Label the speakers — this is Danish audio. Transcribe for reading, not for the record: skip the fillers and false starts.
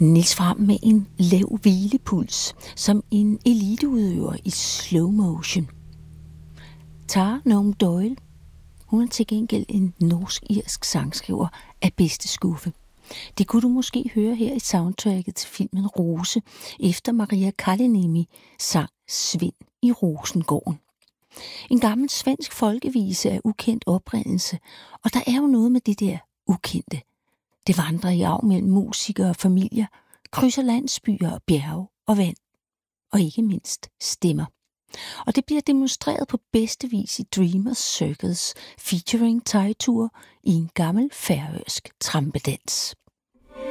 Speaker 1: Niels Fram med en lav hvilepuls, som en eliteudøver i slow motion. Tara Noam Doyle, hun er til gengæld en norsk-irsk sangskriver af bedste skuffe. Det kunne du måske høre her i soundtracket til filmen Rose, efter Maria Kalaniemi sang Svind i Rosengården. En gammel svensk folkevise af ukendt oprindelse, og der er jo noget med det der ukendte. Det vandrer i arv mellem musikere og familier, krydser landsbyer og bjerge og vand, og ikke mindst stemmer. Og det bliver demonstreret på bedste vis i Dreamers Circus featuring Teitur i en gammel færøsk trampedans.